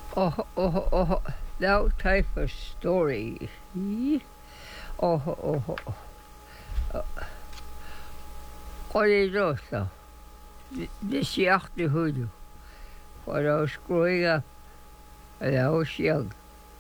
Oh, that type of story. Oh, Corridosa, the Siach de Hoodoo, when I was growing up and I was young.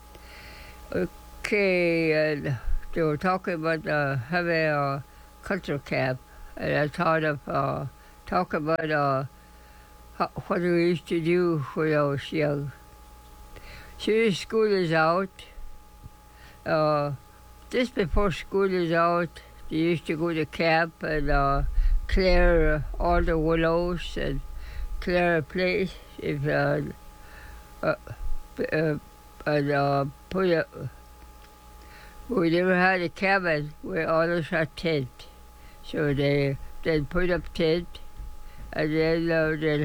Okay, and they were talking about having a culture camp, and I thought of talk about what we used to do when I was young. See, school is out. Uh, just before school is out, they used to go to camp and clear all the willows and clear a place if uh, and put a. We never had a cabin. We always had tent, so they then put up tent, and then they'd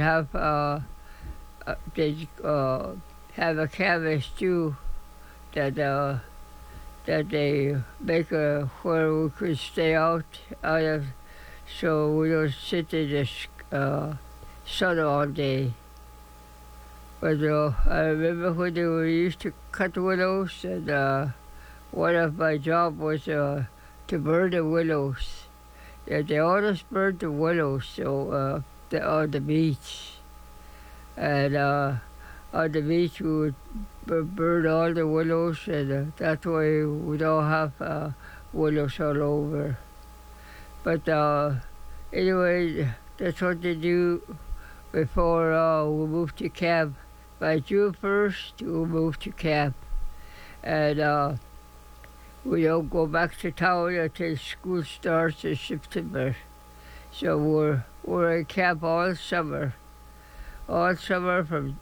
have a canvas too that that they make where we could stay out of, so we don't sit in the sun all day. But I remember when we used to cut willows, and one of my job was to burn the willows. Yeah, they always burned the willows, so on the beach. And on the beach we would burn all the willows, and that way we don't have willows all over. But anyway, that's what they do before we move to camp. By June 1st, we move to camp. And we don't go back to town until school starts in September. So we're in camp all summer from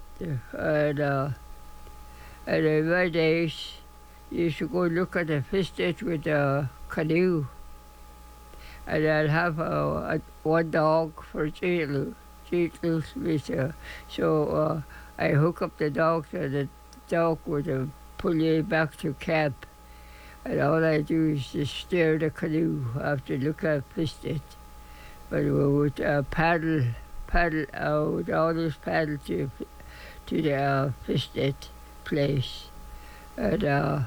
and in my days, you used to go look at the fish ditch with a canoe, and I'd have one dog for each little fish. So I hook up the dog, and the dog would pull you back to camp. And all I do is just steer the canoe after look at fish ditch. But we would paddle out, always paddle to the fish net place. And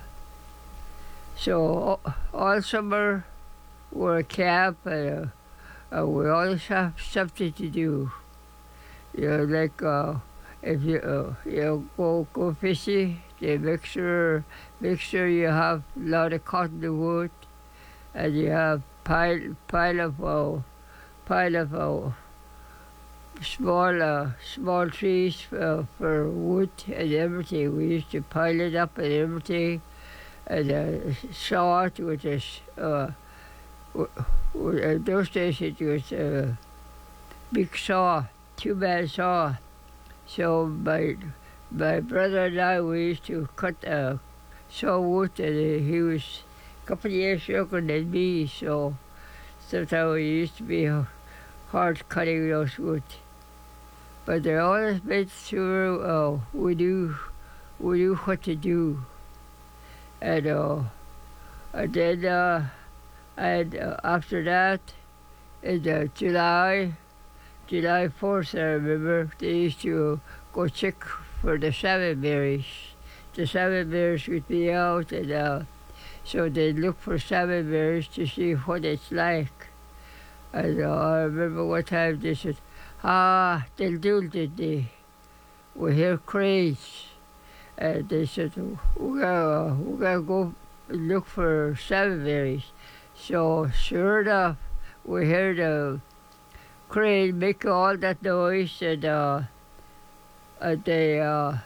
so all summer we're at camp, and we always have something to do. You know, like if you go fishing, they make sure you have a lot of cottonwood, and you have pile of small trees for wood and everything. We used to pile it up and everything, and saw it with this. In those days it was a big saw, 2-man saw. So my brother and I, we used to cut saw wood, and he was a couple of years younger than me, so sometimes it used to be hard cutting those wood. But they always made sure we do what to do. And then after that, in July 4th, I remember, they used to go check for the salmon berries. The salmon berries would be out, and so they'd look for salmon berries to see what it's like. And I remember one time they said, they'll do, did they? We hear cranes. And they said, we gotta go look for salmon berries. So sure enough, we heard a crane make all that noise, and they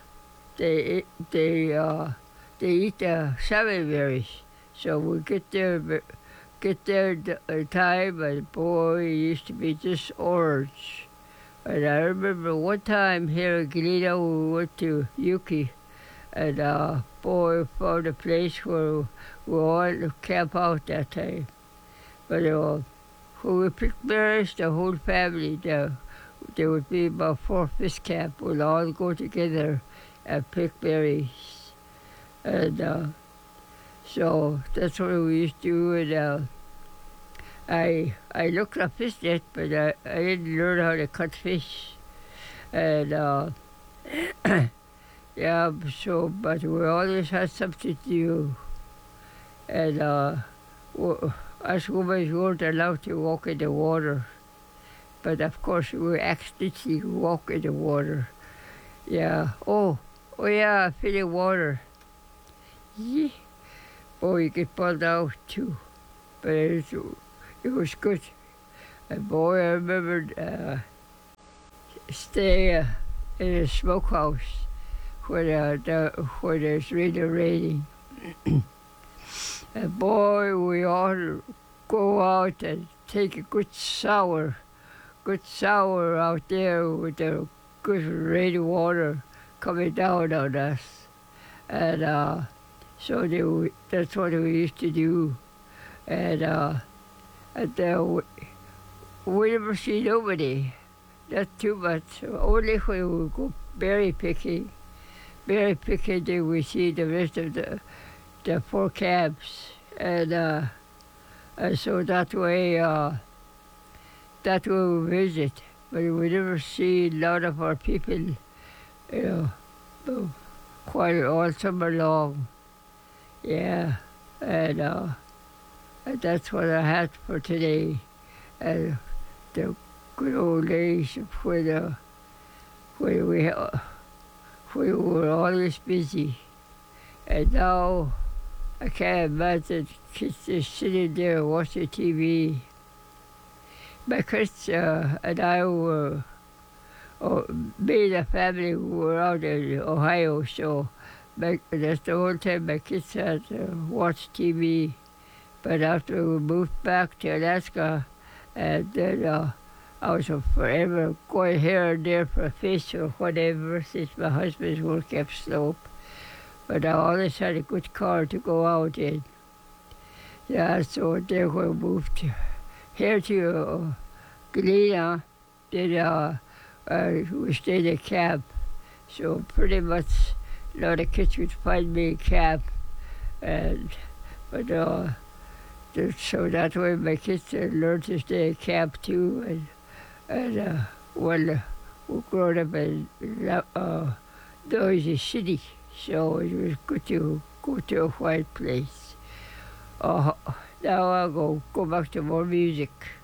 eat the salmon berries. So we get there in time, and boy, it used to be just orange. And I remember one time here in Galena, we went to Yuki, and boy, found a place where we all camp out that time. But when we picked berries, the whole family, there would be about 4 fish camp. We'd all go together and pick berries. And so that's what we used to do. And I looked at fish net, but I didn't learn how to cut fish. And Yeah, so, but we always had something to do. And us women weren't allowed to walk in the water. But of course, we accidentally walk in the water. Yeah. Oh yeah, feeling water. Yeah. Oh, you get pulled out too. But it was good. And boy, I remember staying in a smokehouse where there's really raining. And boy, we all go out and take a good shower out there with the good rainy water coming down on us. And so that's what we used to do. And we never see nobody, not too much. Only when we go berry picking. Berry picking, then we see the rest of the four camps. And so that way we visit. But we never see a lot of our people, quite all summer long. Yeah, and that's what I had for today. And the good old days when we were always busy. And now I can't imagine kids just sitting there watching TV. My kids and I were, me and the family were out in Ohio, so that's the whole time my kids had to watch TV. But after we moved back to Alaska, and then I was forever going here and there for a fish or whatever since my husband's work kept slope. But I always had a good car to go out in. Yeah, so then we moved here to Galena. Then we stayed at camp. So pretty much a lot of kids would find me in camp. So that way my kids learned to stay at camp too. And well, we grew up in Noisy City, so it was good to go to a quiet place. Now I'll go back to more music.